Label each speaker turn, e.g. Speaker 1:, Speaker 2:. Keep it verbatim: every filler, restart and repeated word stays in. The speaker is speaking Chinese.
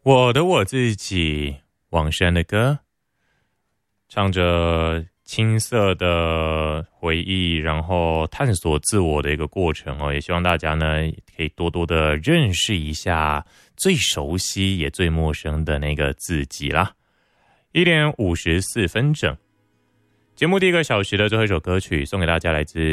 Speaker 1: 我的我自己，王珊的歌，唱着青涩的回忆，然后探索自我的一个过程哦。也希望大家呢可以多多的认识一下最熟悉也最陌生的那个自己啦。一点五十四分整，节目第一个小时的最后一首歌曲送给大家，来自